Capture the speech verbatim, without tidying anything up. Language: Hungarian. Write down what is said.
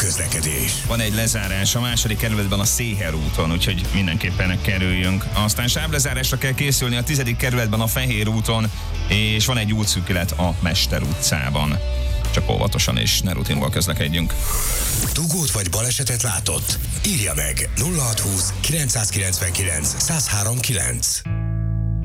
közlekedés. Van egy lezárás a második kerületben a Széher úton, úgyhogy mindenképpen kerüljünk. Aztán sávlezárásra kell készülni a tizedik kerületben a Fehér úton, és van egy útszűkület a Mester utcában. Csak óvatosan és ne rutinból közlekedjünk. Dugót vagy balesetet látott? Írja meg nulla hat húsz kilencszázkilencvenkilenc száz három kilenc.